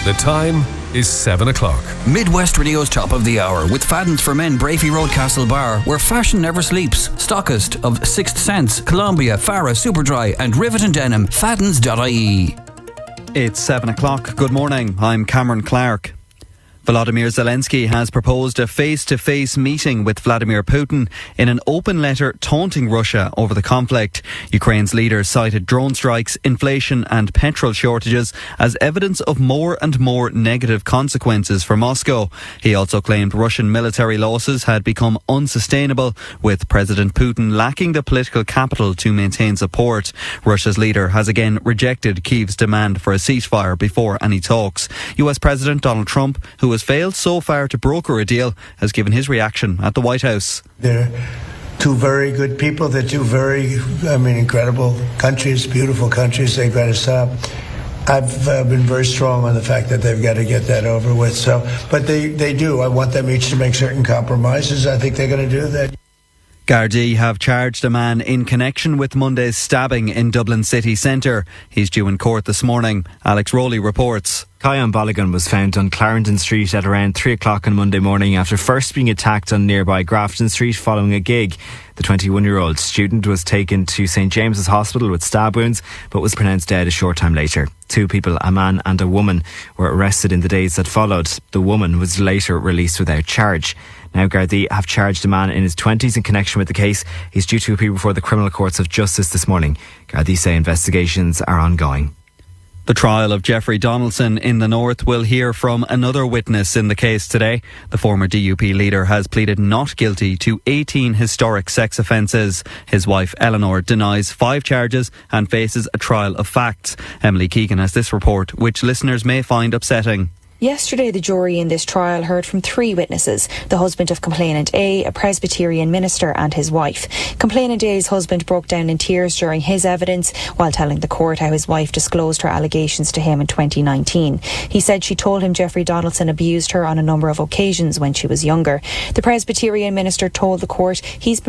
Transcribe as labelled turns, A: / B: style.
A: The time is 7 o'clock.
B: Midwest Radio's top of the hour with Fadden's for Men, Brafey Road, Castlebar, where fashion never sleeps. Stockist of Sixth Sense, Columbia, Farah, Superdry and Rivet and Denim. Faddens.ie.
C: It's 7 o'clock. Good morning. I'm Cameron Clark. Volodymyr Zelensky has proposed a face-to-face meeting with Vladimir Putin in an open letter taunting Russia over the conflict. Ukraine's leader cited drone strikes, inflation and petrol shortages as evidence of more and more negative consequences for Moscow. He also claimed Russian military losses had become unsustainable, with President Putin lacking the political capital to maintain support. Russia's leader has again rejected Kyiv's demand for a ceasefire before any talks. US President Donald Trump, who has failed so far to broker a deal, has given his reaction at the White House.
D: They're two very good people. They're two very, incredible countries, beautiful countries. They've got to stop. I've been very strong on the fact that they've got to get that over with. But they do. I want them each to make certain compromises. I think they're going to do that.
C: Gardaí have charged a man in connection with Monday's stabbing in Dublin city centre. He's due in court this morning. Alex Rowley reports.
E: Kyan Balogun was found on Clarendon Street at around 3 o'clock on Monday morning after first being attacked on nearby Grafton Street following a gig. The 21-year-old student was taken to St James's Hospital with stab wounds but was pronounced dead a short time later. Two people, a man and a woman, were arrested in the days that followed. The woman was later released without charge. Now Gardaí have charged a man in his 20s in connection with the case. He's due to appear before the Criminal Courts of Justice this morning. Gardaí say investigations are ongoing.
C: The trial of Jeffrey Donaldson in the North will hear from another witness in the case today. The former DUP leader has pleaded not guilty to 18 historic sex offences. His wife Eleanor denies 5 charges and faces a trial of facts. Emily Keegan has this report, which listeners may find upsetting.
F: Yesterday, the jury in this trial heard from 3 witnesses, the husband of complainant A, a Presbyterian minister and his wife. Complainant A's husband broke down in tears during his evidence while telling the court how his wife disclosed her allegations to him in 2019. He said she told him Jeffrey Donaldson abused her on a number of occasions when she was younger. The Presbyterian minister told the court he's been